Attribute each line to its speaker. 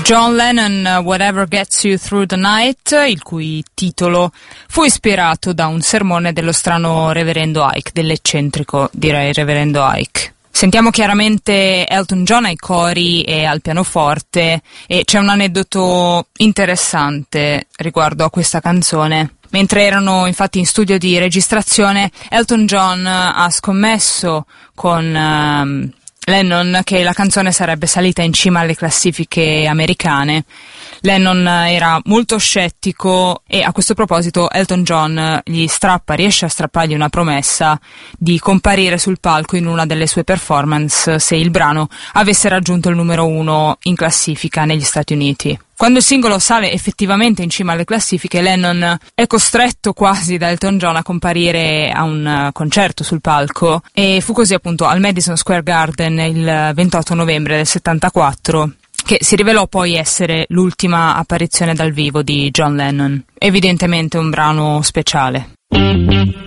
Speaker 1: John Lennon, Whatever Gets You Through the Night, il cui titolo fu ispirato da un sermone dello strano reverendo Ike, dell'eccentrico, direi, reverendo Ike. Sentiamo chiaramente Elton John ai cori e al pianoforte, e c'è un aneddoto interessante riguardo a questa canzone. Mentre erano infatti in studio di registrazione, Elton John ha scommesso con Lennon che la canzone sarebbe salita in cima alle classifiche americane. Lennon era molto scettico e a questo proposito Elton John riesce a strappargli una promessa di comparire sul palco in una delle sue performance se il brano avesse raggiunto il numero 1 in classifica negli Stati Uniti. Quando il singolo sale effettivamente in cima alle classifiche, Lennon è costretto quasi da Elton John a comparire a un concerto sul palco, e fu così appunto al Madison Square Garden il 28 novembre del 74 che si rivelò poi essere l'ultima apparizione dal vivo di John Lennon. Evidentemente un brano speciale.